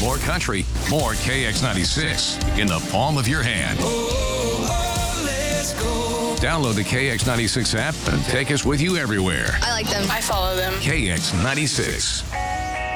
More country, more KX96 in the palm of your hand. Download the KX96 app and take us with you everywhere. I like them. I follow them. KX96.